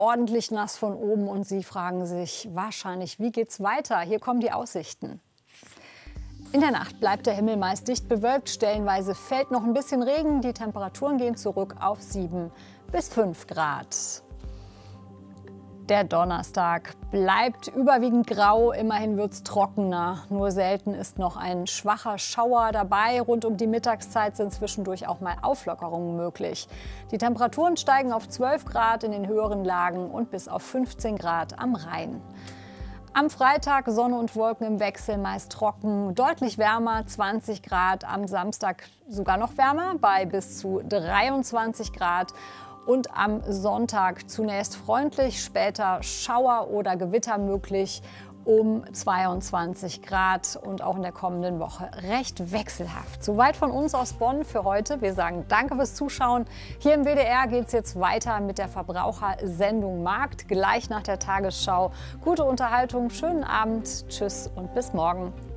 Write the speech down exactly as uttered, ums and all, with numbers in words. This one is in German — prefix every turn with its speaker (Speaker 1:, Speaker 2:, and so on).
Speaker 1: ordentlich nass von oben und Sie fragen sich wahrscheinlich, wie geht's weiter? Hier kommen die Aussichten. In der Nacht bleibt der Himmel meist dicht bewölkt, stellenweise fällt noch ein bisschen Regen. Die Temperaturen gehen zurück auf sieben bis fünf Grad. Der Donnerstag bleibt überwiegend grau, immerhin wird es trockener. Nur selten ist noch ein schwacher Schauer dabei. Rund um die Mittagszeit sind zwischendurch auch mal Auflockerungen möglich. Die Temperaturen steigen auf zwölf Grad in den höheren Lagen und bis auf fünfzehn Grad am Rhein. Am Freitag Sonne und Wolken im Wechsel, meist trocken, deutlich wärmer, zwanzig Grad. Am Samstag sogar noch wärmer, bei bis zu dreiundzwanzig Grad. Und am Sonntag zunächst freundlich, später Schauer oder Gewitter möglich um zweiundzwanzig Grad und auch in der kommenden Woche recht wechselhaft. Soweit von uns aus Bonn für heute. Wir sagen danke fürs Zuschauen. Hier im W D R geht es jetzt weiter mit der Verbrauchersendung Markt, gleich nach der Tagesschau. Gute Unterhaltung, schönen Abend, tschüss und bis morgen.